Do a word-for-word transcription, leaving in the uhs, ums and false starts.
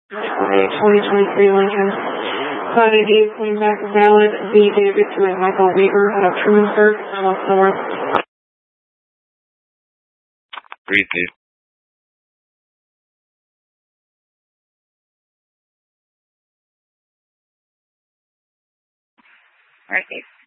twenty twenty-three Lincoln. Claudia D. Queenback valid. B. David to Michael Weaver out of Trumansburg, South North. Breathe, Dave. Alright, Dave.